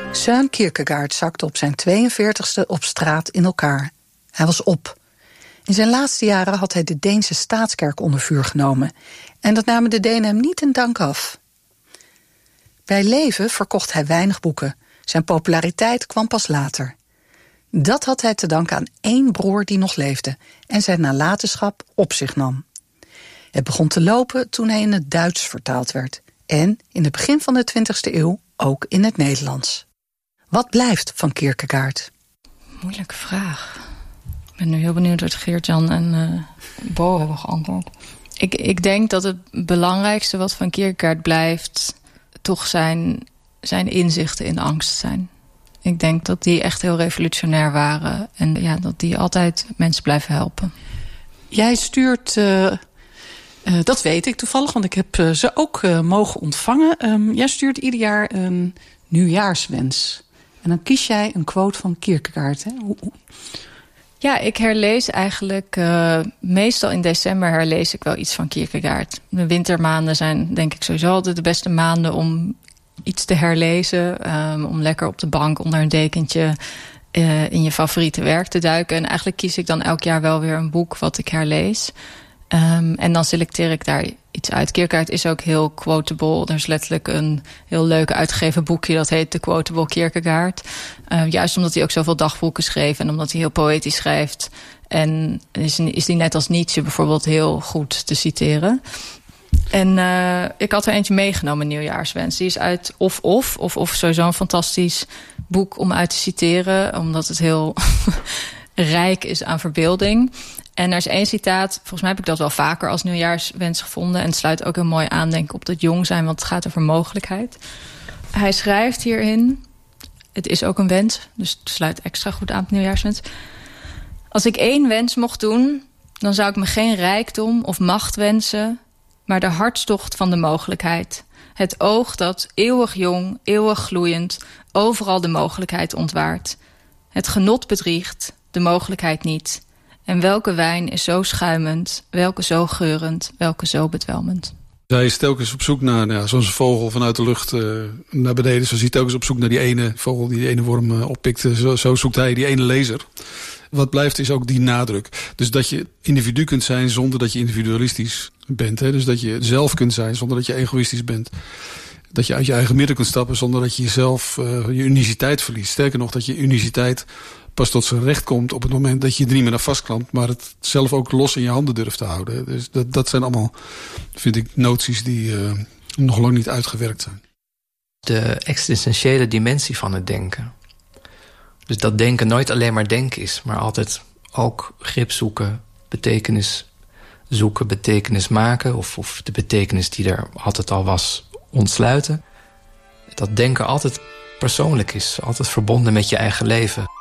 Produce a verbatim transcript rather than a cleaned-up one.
Søren Kierkegaard zakte op zijn tweeënveertigste op straat in elkaar. Hij was op. In zijn laatste jaren had hij de Deense staatskerk onder vuur genomen. En dat namen de Denen hem niet in dank af. Bij leven verkocht hij weinig boeken. Zijn populariteit kwam pas later. Dat had hij te danken aan één broer die nog leefde en zijn nalatenschap op zich nam. Het begon te lopen toen hij in het Duits vertaald werd. En in het begin van de twintigste eeuw ook in het Nederlands. Wat blijft van Kierkegaard? Moeilijke vraag. Ik ben nu heel benieuwd wat Geert-Jan en uh, Bo hebben geantwoord. Ik, ik denk dat het belangrijkste wat van Kierkegaard blijft toch zijn, zijn inzichten in angst zijn. Ik denk dat die echt heel revolutionair waren. En ja, dat die altijd mensen blijven helpen. Jij stuurt, uh, uh, dat weet ik toevallig, want ik heb uh, ze ook uh, mogen ontvangen. Um, jij stuurt ieder jaar een nieuwjaarswens. En dan kies jij een quote van Kierkegaard. Hè? Hoe, hoe? Ja, ik herlees eigenlijk, uh, meestal in december herlees ik wel iets van Kierkegaard. De wintermaanden zijn denk ik sowieso altijd de beste maanden om iets te herlezen. Um, om lekker op de bank onder een dekentje uh, in je favoriete werk te duiken. En eigenlijk kies ik dan elk jaar wel weer een boek wat ik herlees. Um, en dan selecteer ik daar iets uit. Kierkegaard is ook heel quotable. Er is letterlijk een heel leuk uitgegeven boekje dat heet The Quotable Kierkegaard. Uh, juist omdat hij ook zoveel dagboeken schreef en omdat hij heel poëtisch schrijft. En is, is hij net als Nietzsche bijvoorbeeld heel goed te citeren. En uh, ik had er eentje meegenomen, Nieuwjaarswens. Die is uit Of Of. Of Of sowieso een fantastisch boek om uit te citeren. Omdat het heel rijk is aan verbeelding. En er is één citaat, volgens mij heb ik dat wel vaker als nieuwjaarswens gevonden. En het sluit ook heel mooi aan, denk ik, op dat jong zijn, want het gaat over mogelijkheid. Hij schrijft hierin, het is ook een wens, dus het sluit extra goed aan op nieuwjaarswens. Als ik één wens mocht doen, dan zou ik me geen rijkdom of macht wensen, maar de hartstocht van de mogelijkheid. Het oog dat eeuwig jong, eeuwig gloeiend, overal de mogelijkheid ontwaart. Het genot bedriegt, de mogelijkheid niet. En welke wijn is zo schuimend, welke zo geurend, welke zo bedwelmend. Hij is telkens op zoek naar, nou ja, zoals een vogel vanuit de lucht uh, naar beneden. Zo is hij telkens op zoek naar die ene vogel die die ene worm uh, oppikt. Zo, zo zoekt hij die ene lezer. Wat blijft is ook die nadruk. Dus dat je individu kunt zijn zonder dat je individualistisch bent. Hè? Dus dat je zelf kunt zijn zonder dat je egoïstisch bent. Dat je uit je eigen midden kunt stappen zonder dat je jezelf uh, je uniciteit verliest. Sterker nog, dat je uniciteit pas tot zijn recht komt op het moment dat je er niet meer naar vastklampt, maar het zelf ook los in je handen durft te houden. Dus dat, dat zijn allemaal, vind ik, noties die uh, nog lang niet uitgewerkt zijn. De existentiële dimensie van het denken. Dus dat denken nooit alleen maar denken is, maar altijd ook grip zoeken, betekenis zoeken, betekenis maken, of, of de betekenis die er altijd al was ontsluiten. Dat denken altijd persoonlijk is, altijd verbonden met je eigen leven.